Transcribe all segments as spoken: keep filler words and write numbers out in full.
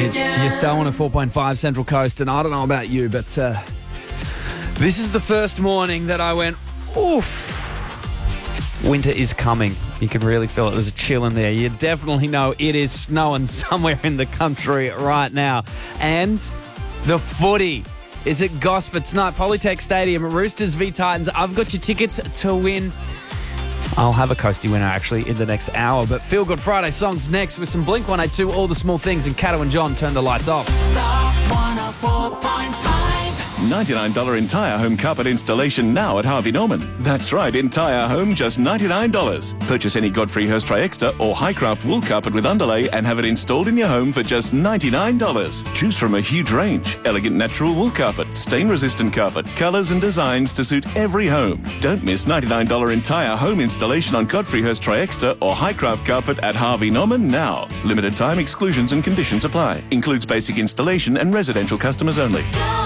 It's your Star one oh four point five Central Coast, and I don't know about you, but uh, this is the first morning that I went, oof. Winter is coming. You can really feel it. There's a chill in there. You definitely know it is snowing somewhere in the country right now. And the footy is at Gosford tonight, Polytech Stadium, Roosters v Titans. I've got your tickets to win. I'll have a coasty winner actually in the next hour. But Feel Good Friday songs next with some Blink one eighty-two, All the Small Things, and Kato and John Turn the Lights Off. Star one oh four point five. ninety-nine dollars entire home carpet installation now at Harvey Norman. That's right, entire home, just ninety-nine dollars. Purchase any Godfrey Hirst Triexta or Highcraft wool carpet with underlay and have it installed in your home for just ninety-nine dollars. Choose from a huge range. Elegant natural wool carpet, stain-resistant carpet, colours and designs to suit every home. Don't miss ninety-nine dollars entire home installation on Godfrey Hirst Triexta or Highcraft carpet at Harvey Norman now. Limited time exclusions and conditions apply. Includes basic installation and residential customers only.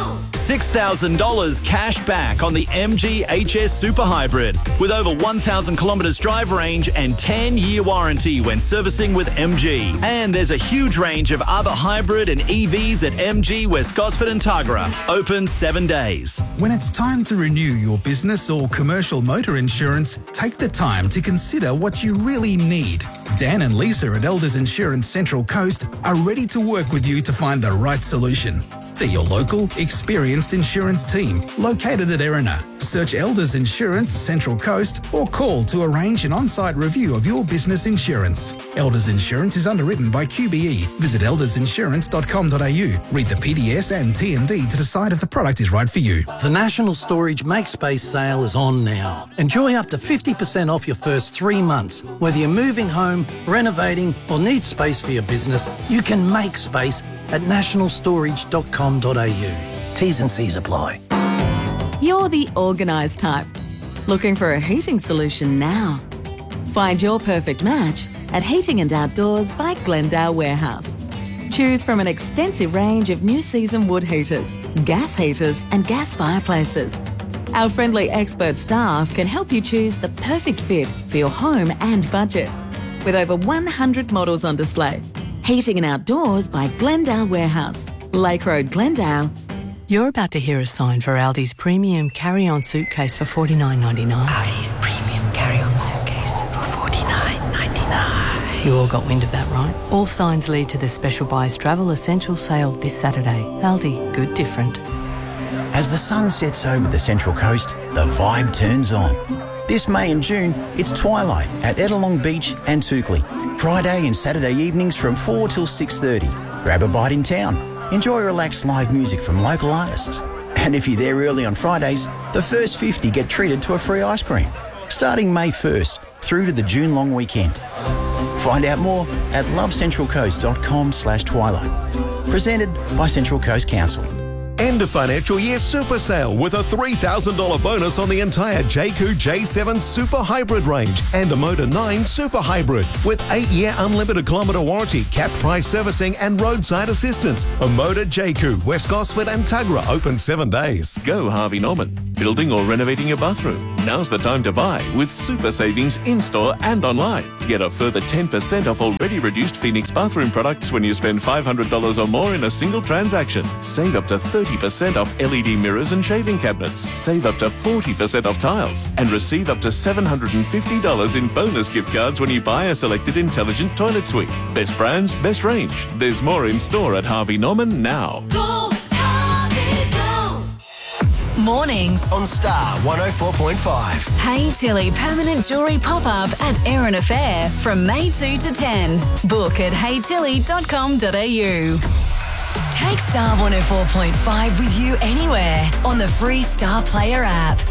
six thousand dollars cash back on the M G H S Super Hybrid with over one thousand kilometres drive range and ten year warranty when servicing with M G. And there's a huge range of other hybrid and E Vs at M G West Gosford and Tuggerah. Open seven days. When it's time to renew your business or commercial motor insurance, take the time to consider what you really need. Dan and Lisa at Elders Insurance Central Coast are ready to work with you to find the right solution. They're your local, experienced insurance team located at Erina. Search Elders Insurance Central Coast or call to arrange an on-site review of your business insurance. Elders Insurance is underwritten by Q B E. Visit elders insurance dot com dot a u. Read the P D S and T and D to decide if the product is right for you. The National Storage Make Space sale is on now. Enjoy up to fifty percent off your first three months. Whether you're moving home, renovating or need space for your business, you can make space at national storage dot com dot a u. T's and C's apply. You're the organised type. Looking for a heating solution now? Find your perfect match at Heating and Outdoors by Glendale Warehouse. Choose from an extensive range of new season wood heaters, gas heaters and gas fireplaces. Our friendly expert staff can help you choose the perfect fit for your home and budget. With over one hundred models on display. Heating and Outdoors by Glendale Warehouse. Lake Road, Glendale. You're about to hear a sign for Aldi's premium carry-on suitcase for forty-nine ninety-nine. Aldi's premium carry-on suitcase for forty-nine ninety-nine. You all got wind of that, right? All signs lead to the Special Buys Travel Essential Sale this Saturday. Aldi, good different. As the sun sets over the Central Coast, the vibe turns on. This May and June, it's Twilight at Ettalong Beach and Toukley. Friday and Saturday evenings from four till six thirty. Grab a bite in town. Enjoy relaxed live music from local artists. And if you're there early on Fridays, the first fifty get treated to a free ice cream. Starting May first through to the June long weekend. Find out more at lovecentralcoast dot com slash twilight. Presented by Central Coast Council. End of financial year super sale with a three thousand dollars bonus on the entire J C U J seven Super Hybrid range and a Motor nine Super Hybrid with eight year unlimited kilometre warranty, capped price servicing and roadside assistance. A Motor J C U, West Gosford and Tuggerah open seven days. Go Harvey Norman. Building or renovating your bathroom? Now's the time to buy with super savings in-store and online. Get a further ten percent off already reduced Phoenix bathroom products when you spend five hundred dollars or more in a single transaction. Save up to thirty percent off L E D mirrors and shaving cabinets. Save up to forty percent off tiles. And receive up to seven hundred fifty dollars in bonus gift cards when you buy a selected intelligent toilet suite. Best brands, best range. There's more in store at Harvey Norman now. Go, Harvey, go. Mornings on Star one oh four point five. Hey Tilly permanent jewellery pop-up at Erin Affair from May second to ten. Book at hey tilly dot com dot a u. Take Star one oh four point five with you anywhere on the free Star Player app.